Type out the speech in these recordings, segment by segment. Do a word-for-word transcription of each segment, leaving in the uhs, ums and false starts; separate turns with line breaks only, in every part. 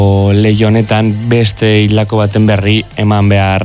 Leio honetan beste hildako baten berri eman behar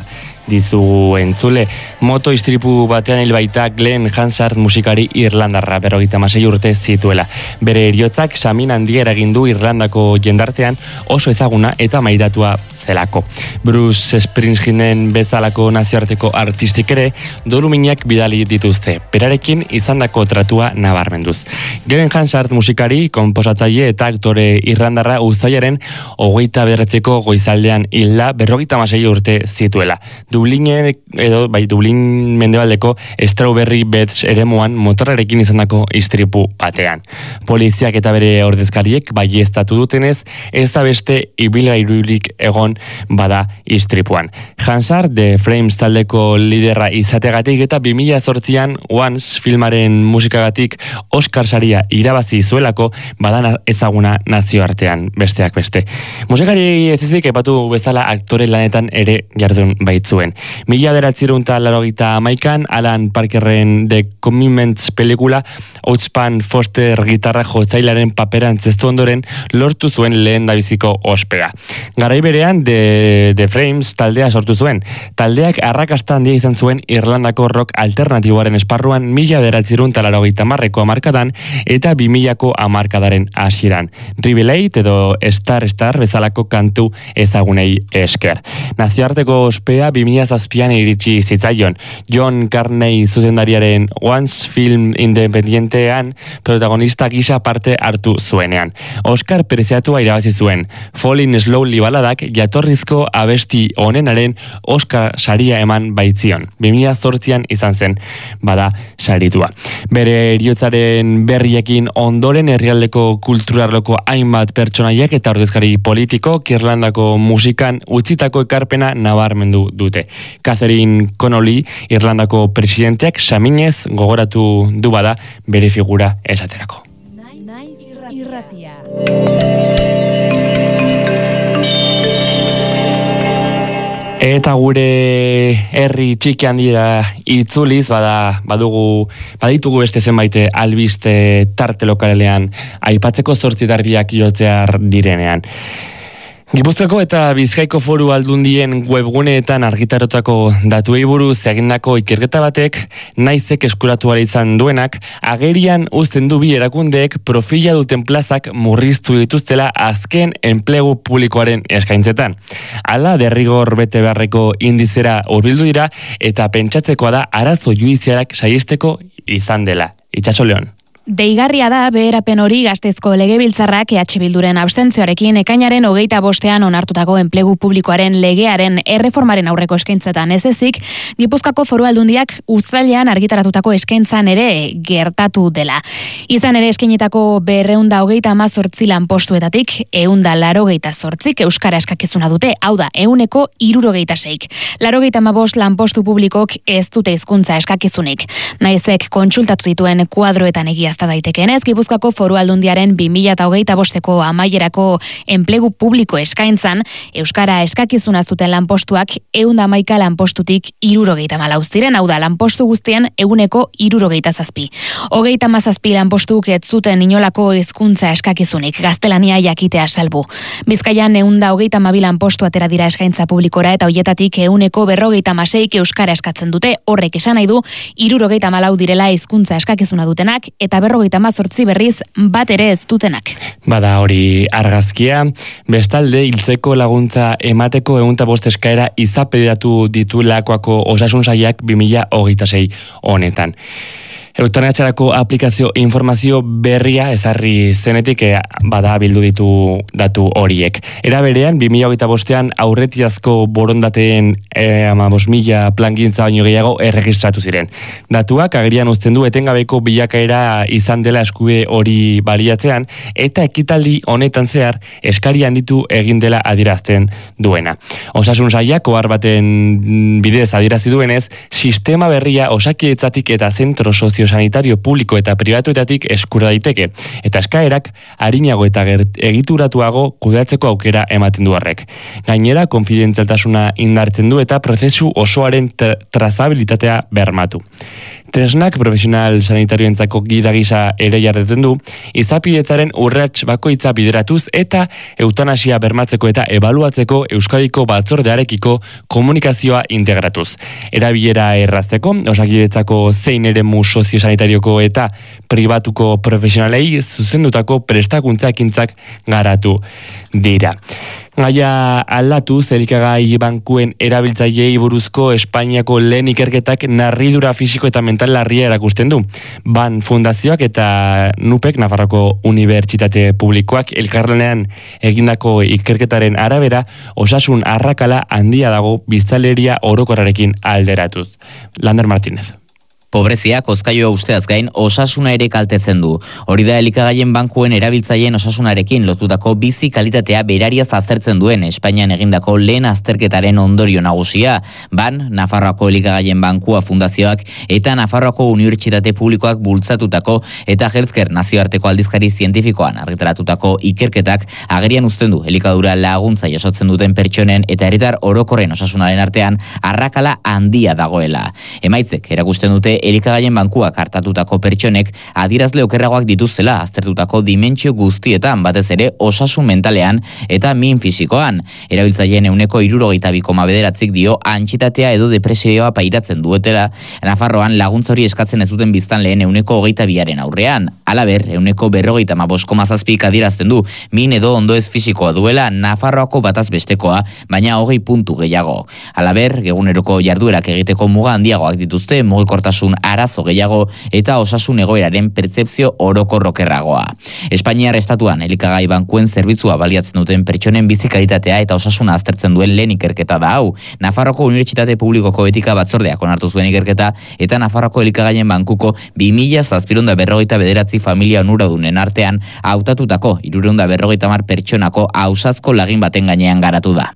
dizu entzule. Moto istripu batean hil baita Glenn Hansard musikari irlandarra, berrogeita hamasei urte zituela. Bere heriotzak samin handia eragin du Irlandako jendartean oso ezaguna eta maidatua zelako. Bruce Springsteenen bezalako nazioarteko artistik ere doluminak bidali dituzte, berarekin izandako tratua nabarmenduz. Glenn Hansard musikari, konposatzaile eta aktore irlandarra uztailaren hogeita bederatziko goizaldean hilda, berrogeita hamasei urte zituela. Dublinen, edo, bai, Dublin mendebaldeko Strawberry Beds eremuan motorrarekin izandako istripu batean. Poliziak eta bere ordezkariek baieztatu dutenez, ez da beste ibilgailurik egon bada istripuan. Hansard, The Frames taldeko liderra izateagatik eta bi mila zortzian Once filmaren musikagatik Oscar saria irabazi zuelako badan ezaguna nazioartean, besteak beste. Musikari ez ezik epatu bezala aktore lanetan ere jardun baitzuen. Mila bederatziehun eta laurogeita hamaikan Alan Parkerren The Commitments pelikula Outspan Foster gitarra jotzailaren paperan zestu ondoren lortu zuen lehen dabiziko ospea. Garai berean The, The Frames taldea sortu zuen. Taldeak arrakasta handia izan zuen Irlandako rock alternatiboaren esparruan mila bederatziehun eta laurogeita hamarreko hamarkadan eta bi milako hamarkadaren hasieran. Revelate edo Star Star bezalako kantu ezagunei esker. Nazioarteko ospea bi mila zazpian iritsi zitzaion. John Carney zuzendariaren Once film independientean protagonista gisa parte hartu zuenean. Oscar preziatua irabazi zuen. Falling Slowly baladak jatorrizko abesti honenaren Oscar saria eman baitzion. bi mila zortzian izan zen bada saritua. Bere heriotzaren berriekin ondoren herrialdeko kulturarloko hainbat pertsonaiek eta ordezkari politiko Irlandako musikan utzitako ekarpena nabarmendu dute. Catherine Connolly, Irlandako presidenteak saminez gogoratu du bada bere figura esaterako. Eta gure herri txiki handira itzuliz, bada, badugu, baditugu beste zenbait albiste tarte lokalean aipatzeko zortzi tardiak jotzear direnean. Gipuzkoako eta Bizkaiko Foru Aldundien webguneetan argitarotako datuei buruz egindako ikerketa batek, naizek eskuratu ahal izan duenak, agerian uzten du bi erakundeek profila duten plazak murriztu dituztela azken enplegu publikoaren eskaintzetan. Hala, derrigor bete beharreko indizera hurbildu dira eta pentsatzekoa da arazo judizialak saihesteko izan dela. Itxaso Leon.
Deigarria da beherapen hori Gasteizko Legebiltzarrak E H Bilduren abstentzioarekin ekainaren hogeita bostean onartutako enplegu publikoaren legearen erreformaren aurreko eskaintzetan ez ezik, Gipuzkoako Foru Aldundiak uztailean argitaratutako eskaintzan ere gertatu dela. Izan ere eskainitako berrehun eta hogeita hamazortzi lanpostuetatik ehun eta laurogeita zortzik euskara eskakizuna dute, hau da, ehuneko hirurogeita seik. Laurogeita hamabost lanpostu publikok ez dute hizkuntza eskakizunik. Naizek kontsultatu dituen kuadroetan egia da daitekeenez, Gipuzkoako Foru Aldundiaren bi mila hogeita bosteko amaierako enplegu publiko eskaintzan, euskara eskakizuna zuten lanpostuak ehun eta hamaika lanpostutik hirurogeita hamalau ziren, hau da, lanpostu guztien ehuneko hirurogeita zazpi. Hogeita hamazazpi lanpostuk ez zuten inolako hizkuntza eskakizunik, gaztelania jakitea salbu. Bizkaian ehun eta hogeita hamabi lanpostu atera dira eskaintza publikora eta hoietatik ehuneko berrogeita hamaseik euskara eskatzen dute, horrek esan nahi du hirurogeita hamalau direla hizkuntza eskakizuna dutenak eta berrogeita hamazortzi berriz bat ere ez dutenak.
Bada hori argazkia, bestalde hiltzeko laguntza emateko ehun eta bost eskaera izapediratu ditu Lakuako osasun sailak bi mila hogeita sei honetan. Eutanatxarako aplikazio informazio berria ezarri zenetik e, bada bildu ditu datu horiek. Era berean, bi mila hogeita bostean aurretiazko borondateen e, ama bost mila plangintza baino gehiago erregistratu ziren. Datuak agerian uzten du etengabeko bilakaera izan dela eskube hori baliatzean eta ekitaldi honetan zehar eskari handitu egin dela adierazten duena. Osasun sailak ohar baten bidez adierazi duenez, sistema berria osakidetzatik eta zentro sozio soziosanitario publiko eta pribatuetatik eskura daiteke, eta eskaerak arinago eta egituratuago kudeatzeko aukera ematen du horrek. Gainera, konfidentzialtasuna indartzen du eta prozesu osoaren tra- trazabilitatea bermatu. Tresnak profesional sanitarioentzako gida gisa ere jarduten du, izapidetzaren urrats bakoitza bideratuz eta eutanasia bermatzeko eta ebaluatzeko Euskadiko batzordearekiko komunikazioa integratuz. Erabilera errazteko, Osakidetzako zein eremu soziosanitarioko eta pribatuko profesionalei zuzendutako prestakuntzakintzak garatu dira. Gaia aldatu, elikagai bankuen erabiltzaileei buruzko Espainiako lehen ikerketak narridura fisiko eta mental larria erakusten du. Ban fundazioak eta Nupek, Nafarroko Unibertsitate Publikoak elkarlanean egindako ikerketaren arabera, osasun arrakala handia dago biztanleria orokorrarekin alderatuz. Lander Martínez.
Pobreziak hozkailua usteaz gain osasuna ere kaltetzen du. Hori da elikagaien bankuen erabiltzaileen osasunarekin lotutako bizi kalitatea berariaz aztertzen duen Espainian egindako lehen azterketaren ondorio nagusia. Ban, Nafarroako elikagaien bankua fundazioak eta Nafarroako Unibertsitate Publikoak bultzatutako eta Healthcare nazioarteko aldizkari zientifikoan argitaratutako ikerketak agerian uzten du elikadura laguntza jasotzen duten pertsonen eta herritar orokorren osasunaren artean arrakala handia dagoela. Emaitzek erakusten dute elikagaien bankuak hartatutako pertsonek adierazle okerragoak dituztela aztertutako dimentsio guztietan, batez ere osasun mentalean eta min fisikoan. Erabiltzaileen ehuneko hirurogeita bi koma bederatzik dio antsitatea edo depresioa pairatzen duetela, Nafarroan laguntza hori eskatzen ez duten biztanleen ehuneko hogeita biaren aurrean. Halaber, ehuneko berrogeita hamabost koma zazpik adierazten du min edo ondoez fisikoa duela Nafarroako bataz bestekoa, baina hogei puntu gehiago. Halaber, eguneroko jarduerak egiteko muga handiagoak dituzte, mugikortasun arazo gehiago eta osasun egoeraren pertzepzio orokorrokerragoa. Espainiar estatuan elikagai bankuen zerbitzua baliatzen duten pertsonen bizi kalitatea eta osasuna aztertzen duen lehen ikerketa da hau. Nafarroko Unibertsitate Publikoko etika batzordeak onartu zuen ikerketa eta Nafarroko elikagaien bankuko bi mila zazpiehun eta berrogeita bederatzi familia onuradunen artean hautatutako hirurehun eta berrogeita hamar pertsonako ausazko lagin baten gainean garatu da.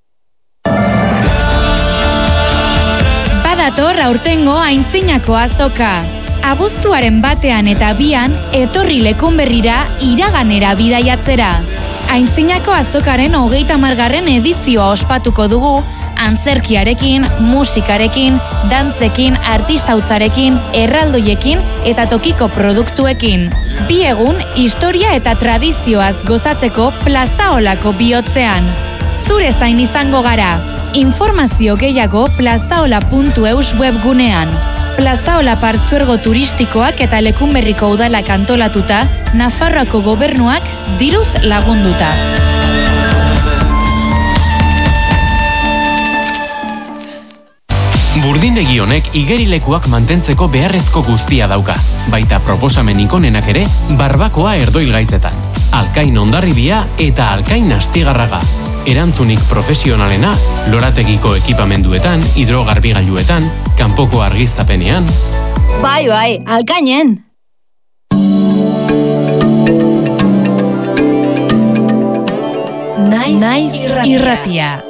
Badator aurtengo aintzinako azoka. Abuztuaren batean eta bian etorri lekunberrira iraganera bidaiatzera. Aintzinako azokaren hogeita hamargarren edizioa ospatuko dugu, antzerkiarekin, musikarekin, dantzekin, artisautzarekin, erraldoiekin eta tokiko produktuekin. Bi egun, historia eta tradizioaz gozatzeko plazaolako bihotzean. Zure zain izango gara. Informazio gehiago plazaola puntu eus webgunean. Plazaola partzuergo turistikoak eta Lekunberriko udalak antolatuta, Nafarroako gobernuak diruz lagunduta.
Burdindegi honek igerilekuak mantentzeko beharrezko guztia dauka. Baita proposamen ikonenak ere, barbakoa erdoilgaitzetan. Alkain Hondarribia eta Alkain Astigarraga. Erantzunik profesionalena, lorategiko ekipamenduetan, hidrogarbigailuetan, kanpoko argiztapenean.
Bai, bai, Alkainen!
Naiz irratia.